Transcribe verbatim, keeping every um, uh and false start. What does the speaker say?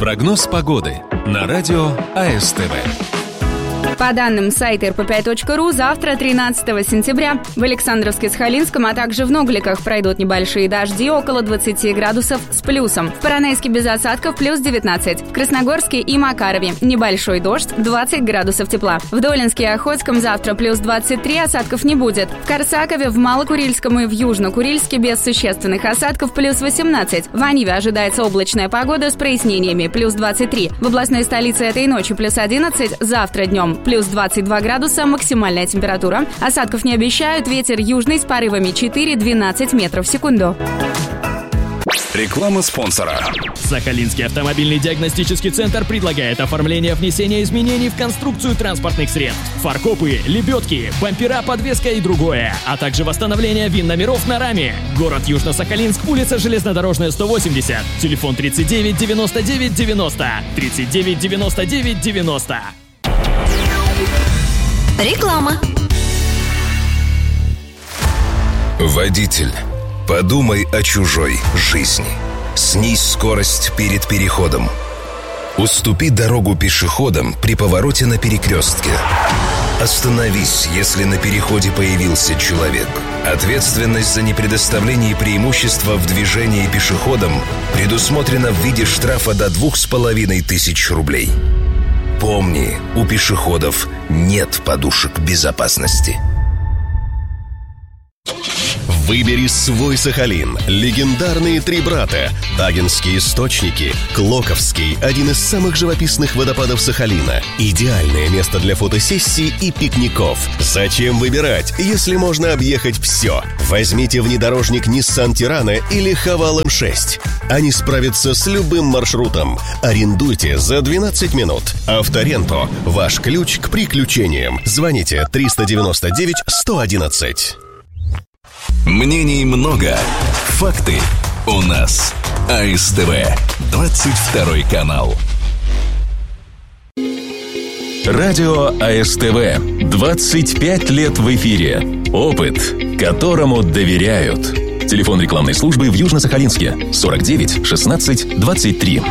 Прогноз погоды на радио АСТВ. По данным сайта эр пэ пять точка ру, завтра, тринадцатого сентября, в Александровске-Сахалинском, а также в Нугликах пройдут небольшие дожди около двадцати градусов с плюсом. В Поронайске без осадков плюс девятнадцать. В Красногорске и Макарове небольшой дождь, двадцать градусов тепла. В Долинске и Охотском завтра плюс двадцать три, осадков не будет. В Корсакове, в Малокурильском и в Южно-Курильске без существенных осадков плюс восемнадцать. В Аниве ожидается облачная погода с прояснениями плюс двадцать три. В областной столице этой ночью плюс одиннадцать, завтра днем плюс двадцать два градуса, максимальная температура. Осадков не обещают, ветер южный с порывами четыре-двенадцать метров в секунду. Реклама спонсора. Сахалинский автомобильный диагностический центр предлагает оформление внесения изменений в конструкцию транспортных средств. Фаркопы, лебедки, бампера, подвеска и другое. А также восстановление ВИН-номеров на раме. Город Южно-Сахалинск, улица Железнодорожная, сто восемьдесят. Телефон тридцать девять девяносто девять девяносто. тридцать девять девяносто девять девяносто. Реклама. Водитель, подумай о чужой жизни. Снизь скорость перед переходом. Уступи дорогу пешеходам при повороте на перекрестке. Остановись, если на переходе появился человек. Ответственность за непредоставление преимущества в движении пешеходам предусмотрена в виде штрафа до двух с половиной тысяч рублей. Помни, у пешеходов нет подушек безопасности. Выбери свой Сахалин. Легендарные три брата. Тагинские источники. Клоковский, один из самых живописных водопадов Сахалина. Идеальное место для фотосессий и пикников. Зачем выбирать, если можно объехать все? Возьмите внедорожник Nissan Tirana или Haval эм шесть. Они справятся с любым маршрутом. Арендуйте за двенадцать минут. Авторенто. Ваш ключ к приключениям. Звоните триста девяносто девять сто одиннадцать. Мнений много, факты у нас. АСТВ, двадцать второй канал. Радио АСТВ. двадцать пять лет в эфире. Опыт, которому доверяют. Телефон рекламной службы в Южно-Сахалинске сорок девять шестнадцать двадцать три.